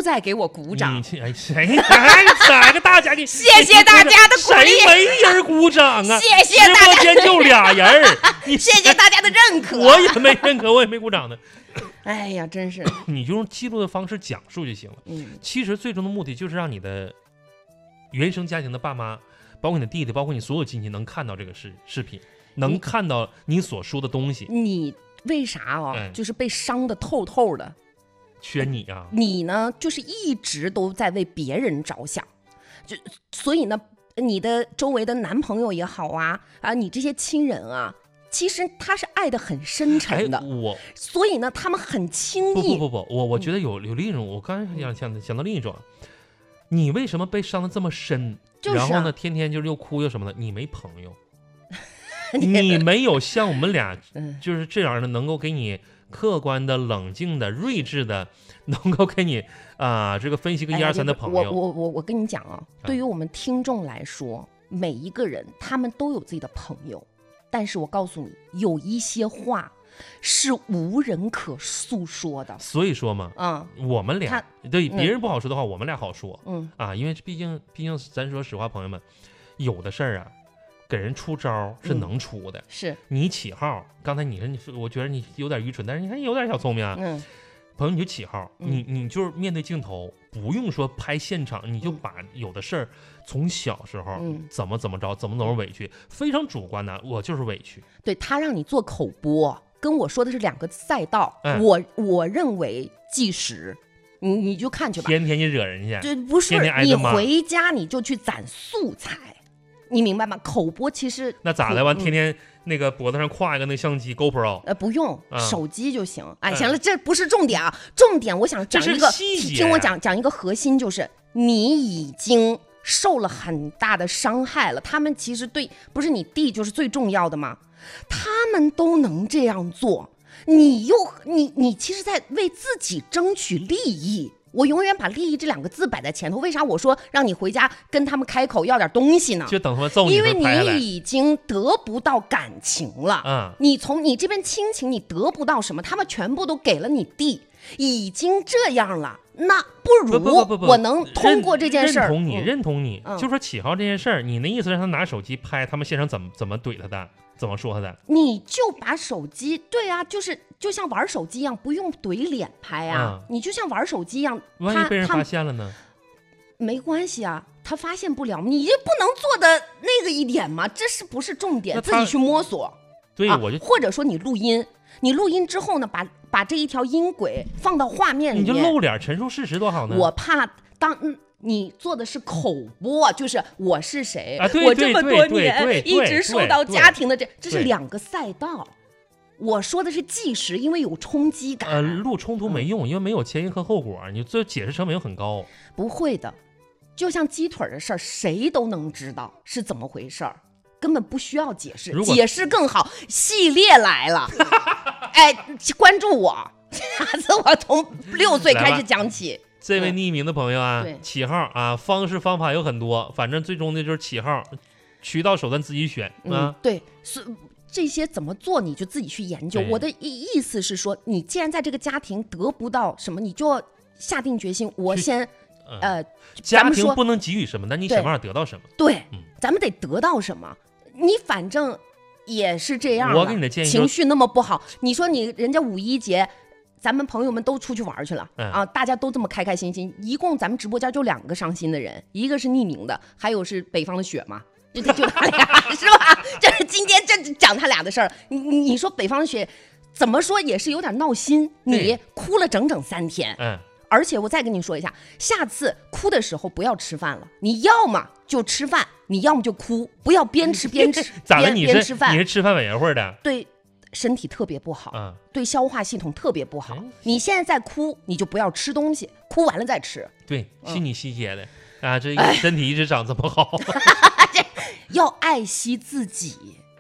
在给我鼓掌。 谁哪个大家给？ 谢谢大家的鼓励。 谁没人鼓掌啊？ 谢谢大家。 直播间就俩人谢谢大家的认可。 我也没认可，我也没鼓掌的。 哎呀，真是！ 你就用记录的方式讲述就行了。其实最终的目的就是让你的原生家庭的爸妈，包括你的弟弟，包括你所有亲戚能看到这个视频，能看到你所说的东西。 你为啥就是被伤得透透的？ 缺你啊！ 你呢，就是一直都在为别人着想，所以呢，你的周围的男朋友也好啊，你这些亲人啊，其实他是爱得很深沉的。所以呢，他们很轻易。 不，我觉得有另一种，我刚才想到另一种，你为什么被伤得这么深？然后呢，天天就是又哭又什么的，你没朋友，你没有像我们俩就是这样的，能够给你客观的、冷静的、睿智的，能够给你这个分析个1、2、3的朋友。 我跟你讲对于我们听众来说，每一个人他们都有自己的朋友，但是我告诉你，有一些话是无人可诉说的。 所以说嘛，我们俩对别人不好说的话，我们俩好说。因为毕竟咱说实话，朋友们，有的事儿给人出招是能出的。 是你起号，刚才你说我觉得你有点愚蠢，但是你看有点小聪明啊。朋友，你就起号，你就是面对镜头，不用说拍现场，你就把有的事儿从小时候怎么着，怎么委屈，非常主观的，我就是委屈。 对，他让你做口播，跟我说的是2个赛道。我认为计时，你就看去吧。 天天你惹人家， 对，不是你回家你就去攒素材。你明白吗？口播其实那咋的？完天天那个脖子上挎一个那相机 GoPro， 不用手机就行。行了，这不是重点啊，重点我想讲一个，听我讲一个核心，就是你已经受了很大的伤害了。他们其实不是你弟就是最重要的吗？他们都能这样做，你其实在为自己争取利益。我永远把利益这2个字摆在前头。为啥我说让你回家跟他们开口要点东西呢？ 就等他们揍你， 因为你已经得不到感情了。你从你这边亲情你得不到什么，他们全部都给了你弟，已经这样了，那不如我能通过这件事儿认同你，就说起号这件事儿，你那意思让他拿手机拍他们现场怎么怼他的，怎么说他的？ 你就把手机，对啊，就像玩手机一样，不用怼脸拍啊，你就像玩手机一样。 万一被人发现了呢？ 没关系啊，他发现不了，你就不能做的那个一点吗？这是不是重点？自己去摸索。 对，我就或者说你录音之后呢，把这一条音轨放到画面里面， 你就露脸陈述事实多好呢。 我怕你做的是口播，就是我是谁， 对我这么多年一直受到家庭的这是2个赛道。我说的是计时，因为有冲击感。 录冲突没用，因为没有前因和后果，你这解释成本又很高。 不会的，就像鸡腿的事儿，谁都能知道是怎么回事儿，根本不需要解释，解释更好。系列来了，关注我，下次我从6岁开始讲起。 这位匿名的朋友起号方式方法有很多，反正最终的就是起号，渠道手段自己选对，这些怎么做你就自己去研究。我的意思是说，你既然在这个家庭得不到什么，你就要下定决心，我先家庭不能给予什么，但你想办法得到什么。 对，咱们得得到什么。你反正也是这样， 我给你的建议， 情绪那么不好，你说人家5一节，咱们朋友们都出去玩去了大家都这么开开心心，一共咱们直播间就2个伤心的人，一个是匿名的，还有是北方的雪嘛。就他俩是吧？这今天这讲他俩的事儿，你说北方雪怎么说也是有点闹心，你哭了整整3天。而且我再跟你说一下，下次哭的时候不要吃饭了，你要么就吃饭，你要么就哭，不要边吃边咋了？你吃饭？ 你是吃饭委员会的？ 对，身体特别不好，对消化系统特别不好。你现在在哭，你就不要吃东西，哭完了再吃。 对，心里细节的这身体一直长这么好。 要爱惜自己。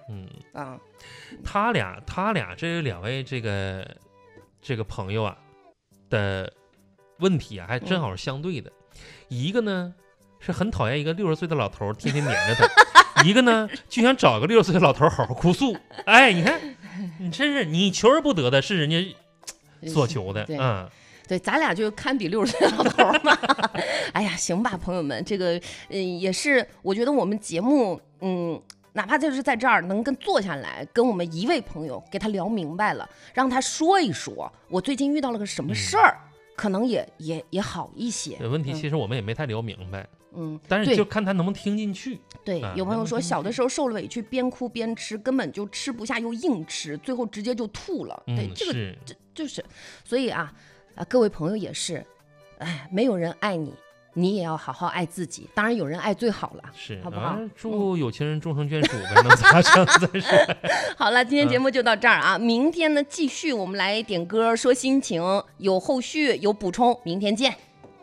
他俩这2位这个朋友的问题还正好是相对的。一个呢是很讨厌一个60岁的老头天天黏着他，一个呢就想找个60岁的老头好好哭诉。你看，你真是你求而不得的是人家所求的。 对，咱俩就堪比60岁老头嘛。哎呀，行吧，朋友们，这个也是，我觉得我们节目哪怕就是在这儿能坐下来跟我们一位朋友给他聊明白了，让他说一说我最近遇到了个什么事儿，可能也好一些。 问题其实我们也没太聊明白，但是就看他能不能听进去。 对，有朋友说小的时候受了委屈，边哭边吃，根本就吃不下又硬吃，最后直接就吐了。对，这个就是，所以各位朋友也是，没有人爱你。你也要好好爱自己，当然有人爱最好了， 是好不好？ 祝有情人终成眷属呗，能咋整再说。 好了，今天节目就到这儿啊，明天呢继续，我们来点歌说心情，有后续有补充，明天见。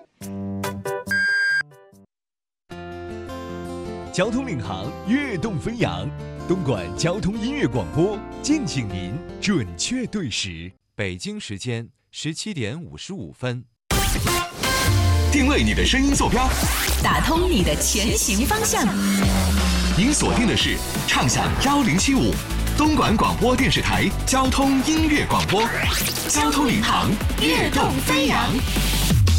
交通领航，跃动飞扬，东莞交通音乐广播，敬请您准确对时。北京时间17点55分。 定位你的声音坐标， 打通你的前行方向。 您锁定的是畅享1075东莞广播电视台交通音乐广播，交通领航，跃动飞扬。